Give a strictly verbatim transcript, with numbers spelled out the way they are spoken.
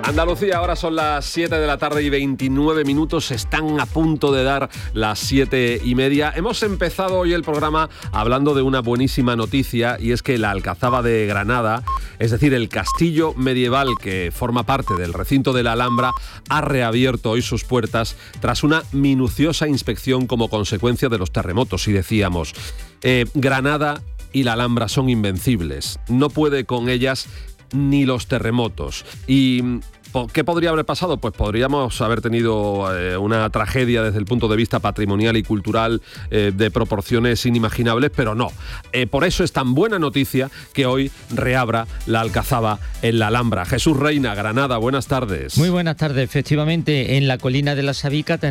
Andalucía, ahora son las siete de la tarde y veintinueve minutos, están a punto de dar las siete y media. Hemos empezado hoy el programa hablando de una buenísima noticia, y es que la Alcazaba de Granada, es decir, el castillo medieval que forma parte del recinto de la Alhambra, ha reabierto hoy sus puertas tras una minuciosa inspección como consecuencia de los terremotos. Y decíamos, eh, Granada y la Alhambra son invencibles, no puede con ellas ni los terremotos. Y ¿qué podría haber pasado? Pues podríamos haber tenido eh, una tragedia desde el punto de vista patrimonial y cultural eh, de proporciones inimaginables, pero no. Eh, por eso es tan buena noticia que hoy reabra la Alcazaba en la Alhambra. Jesús Reina, Granada, buenas tardes. Muy buenas tardes. Efectivamente, en la colina de la Sabica